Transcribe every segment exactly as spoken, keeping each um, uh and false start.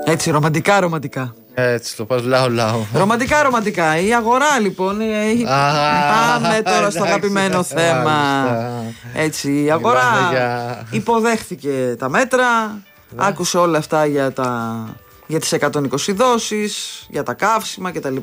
Έτσι, ρομαντικά, ρομαντικά. Έτσι το πας λαό λαό. Ρομαντικά, ρομαντικά. Η αγορά λοιπόν. Έχει... Πάμε τώρα στο αγαπημένο θέμα. Έτσι, η αγορά υποδέχθηκε τα μέτρα, άκουσε όλα αυτά για, τα... για τις εκατόν είκοσι δόσεις, για τα καύσιμα κτλ.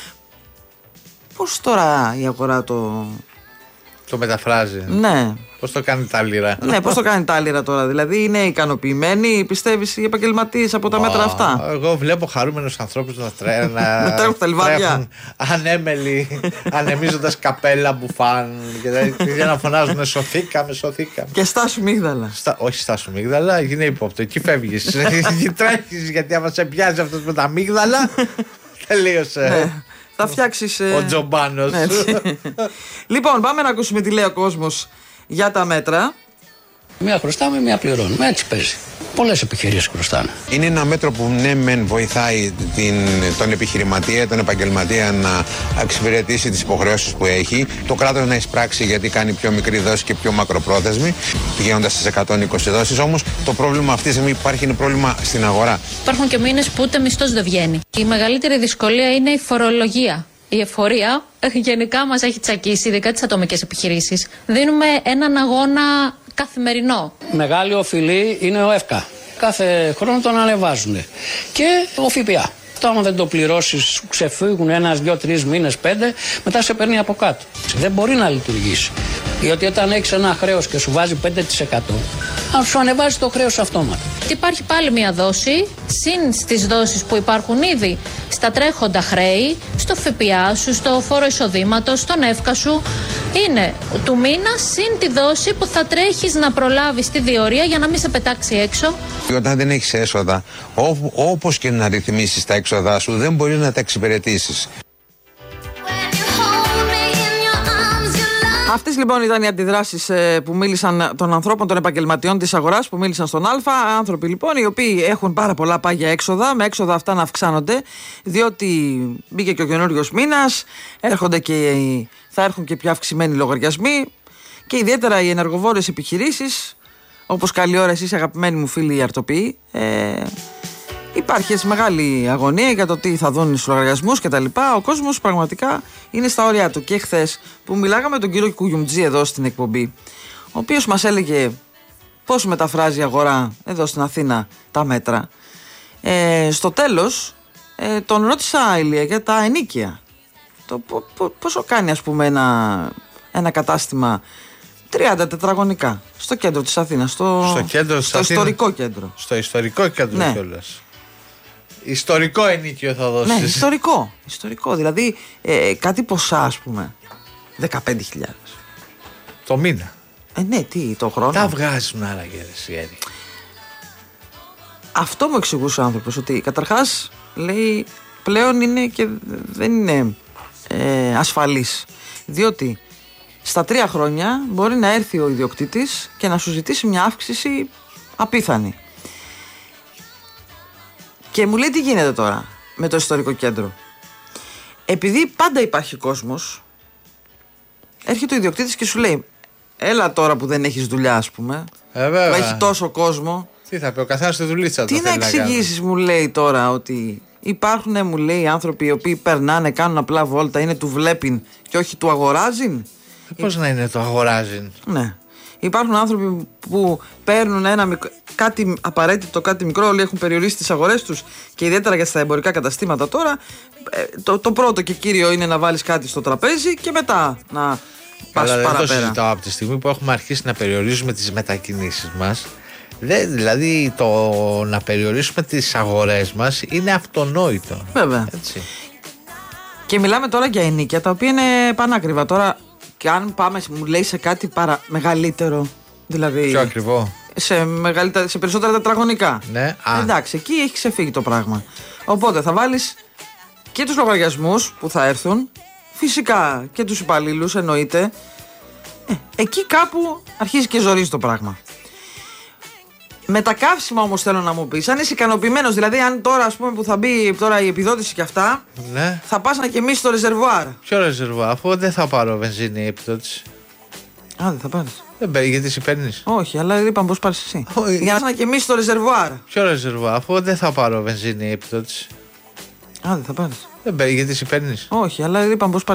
Πώς τώρα η αγορά το... Το μεταφράζει. Ναι. Πώς το κάνει τα λίρα. Ναι, πώς το κάνει τα λίρα τώρα. Δηλαδή είναι ικανοποιημένοι, πιστεύεις, οι επαγγελματίες από τα oh, μέτρα αυτά. Εγώ βλέπω χαρούμενους ανθρώπους να τρέχουν. Να τρέχουν τα λιβάδια. Ανέμελοι, ανεμίζοντας καπέλα, μπουφάν. Για να φωνάζουν σωθήκαμε, σωθήκαμε. Και στάσου μίγδαλα. Στα, όχι στάσου μίγδαλα, γίνε υπόπτω. Εκεί φεύγεις. Εκεί τρέχεις γιατί άμα σε πιάζει αυτός με τα μίγδαλα. Τελείωσε. Θα φτιάξεις. Ο Τζομπάνος. Λοιπόν, πάμε να ακούσουμε τι λέει ο κόσμος για τα μέτρα. Μία χρωστάμε, μία πληρώνουμε. Έτσι παίζει. Πολλές επιχειρήσεις χρωστάνε. Είναι ένα μέτρο που ναι, μεν βοηθάει την, τον επιχειρηματία, τον επαγγελματία να εξυπηρετήσει τις υποχρεώσεις που έχει. Το κράτος να εισπράξει γιατί κάνει πιο μικρή δόση και πιο μακροπρόθεσμη, πηγαίνοντας στις εκατόν είκοσι δόσεις. Όμως το πρόβλημα αυτή τη στιγμή υπάρχει είναι πρόβλημα στην αγορά. Υπάρχουν και μήνες που ούτε μισθός δεν βγαίνει. Η μεγαλύτερη δυσκολία είναι η φορολογία. Η εφορία γενικά μας έχει τσακίσει, ειδικά τις ατομικές επιχειρήσεις. Δίνουμε έναν αγώνα καθημερινό. Μεγάλη οφειλή είναι ο ΕΦΚΑ. Κάθε χρόνο τον ανεβάζουν. Και ο ΦΠΑ. Αυτό άμα δεν το πληρώσεις, σου ξεφύγουν ένας, δυο, τρεις μήνες, πέντε, μετά σε παίρνει από κάτω. Δεν μπορεί να λειτουργήσει. Γιατί όταν έχεις ένα χρέος και σου βάζει πέντε τοις εκατό, αν σου ανεβάζει το χρέος αυτόματα. Υπάρχει πάλι μια δόση, συν στις δόσεις που υπάρχουν ήδη στα τρέχοντα χρέη, στο ΦΠΑ σου, στο φόρο εισοδήματος, στον ΕΦΚΑ σου. Είναι του μήνα συν τη δόση που θα τρέχεις να προλάβεις τη διορία για να μην σε πετάξει έξω. Όταν δεν έχεις έσοδα, ό, όπως και να ρυθμίσεις τα έξοδά σου, δεν μπορεί να τα εξυπηρετήσεις. Αυτές λοιπόν ήταν οι αντιδράσεις ε, που μίλησαν των ανθρώπων, των επαγγελματιών της αγοράς που μίλησαν στον Α. Άνθρωποι λοιπόν οι οποίοι έχουν πάρα πολλά πάγια έξοδα, με έξοδα αυτά να αυξάνονται, διότι μπήκε και ο καινούριος μήνας, έρχονται και, θα έρχουν και πιο αυξημένοι λογαριασμοί και ιδιαίτερα οι ενεργοβόρες επιχειρήσεις, όπως καλή ώρα εσείς αγαπημένοι μου φίλοι οι αρτοποιοί. Ε, Υπάρχει έτσι μεγάλη αγωνία για το τι θα δουν στους λογαριασμούς και τα λοιπά. Ο κόσμος πραγματικά είναι στα όρια του. Και χθες που μιλάγαμε με τον κύριο Κουγιουμτζή εδώ στην εκπομπή, ο οποίος μας έλεγε πώς μεταφράζει η αγορά εδώ στην Αθήνα τα μέτρα, ε, στο τέλος ε, τον ρώτησα, Ηλία, για τα ενοίκια. Το, πο, πο, πόσο κάνει ας πούμε ένα, ένα κατάστημα τριάντα τετραγωνικά στο κέντρο της Αθήνας, στο, στο, κέντρο στο Αθήνα, ιστορικό κέντρο. Στο ιστορικό κέντρο, ναι. Κιόλας. Ιστορικό ενίκιο θα δώσεις. Ναι, ιστορικό. Ιστορικό. Δηλαδή ε, κάτι ποσά, ας πούμε. δεκαπέντε χιλιάδες. Το μήνα. Ε, ναι, τι, το χρόνο. Τα βγάζουν άραγε, εσύ. Αυτό μου εξηγούσε ο άνθρωπος. Ότι καταρχάς λέει πλέον είναι και δεν είναι ε, ασφαλής. Διότι στα τρία χρόνια μπορεί να έρθει ο ιδιοκτήτης και να σου ζητήσει μια αύξηση απίθανη. Και μου λέει τι γίνεται τώρα με το ιστορικό κέντρο. Επειδή πάντα υπάρχει κόσμος, έρχεται ο ιδιοκτήτης και σου λέει έλα τώρα που δεν έχεις δουλειά, ας πούμε, ε, που έχει τόσο κόσμο. Τι θα πει, ο καθένας στη δουλίτσα του. Τι να εξηγήσεις, μου λέει τώρα, ότι υπάρχουν, μου λέει, άνθρωποι οι οποίοι περνάνε, κάνουν απλά βόλτα, είναι του βλέπειν και όχι του αγοράζειν. Πώς Υ... να είναι το αγοράζειν. Ναι. Υπάρχουν άνθρωποι που παίρνουν ένα μικ... κάτι απαραίτητο, κάτι μικρό, όλοι έχουν περιορίσει τις αγορές τους και ιδιαίτερα για τα εμπορικά καταστήματα τώρα. Το, το πρώτο και κύριο είναι να βάλεις κάτι στο τραπέζι και μετά να πας παραπέρα. Δεν το συζητάω από τη στιγμή που έχουμε αρχίσει να περιορίζουμε τις μετακινήσεις μας. Δε, δηλαδή το να περιορίσουμε τις αγορές μας είναι αυτονόητο. Βέβαια. Έτσι. Και μιλάμε τώρα για ενοίκια τα οποία είναι πανάκριβα. Τώρα και αν πάμε, μου λέει, σε κάτι παρα... μεγαλύτερο, δηλαδή πιο ακριβό, σε, μεγαλύτερα, σε περισσότερα τετραγωνικά, ναι. Εντάξει, εκεί έχει ξεφύγει το πράγμα. Οπότε θα βάλεις και τους λογαριασμούς που θα έρθουν, φυσικά και τους υπαλλήλους, εννοείται. ε, Εκεί κάπου αρχίζει και ζορίζει το πράγμα. Με τα καύσιμα όμως θέλω να μου πεις, αν είσαι ικανοποιημένος, δηλαδή αν τώρα, ας πούμε, που θα μπει τώρα η επιδότηση και αυτά, ναι, θα πας να γεμίσεις το ρεζερβουάρ. Ποιο ρεζερβουάρ, αφού δεν θα πάρω βενζίνη η επιδότηση. Α, δεν θα πάρεις. Δεν παίρνει, γιατί εσύ παίρνει. Όχι, αλλά είπαμε πώς πάρεις εσύ. Όχι. Για να γεμίσει το ρεζερβουάρ. Ποιο ρεζερβουάρ, αφού δεν θα πάρω βενζίνη επιδότηση. Α, δεν θα πάρεις. Δεν παίρνει, γιατί εσύ παίρνει. Όχι, αλλά είπαμε πώς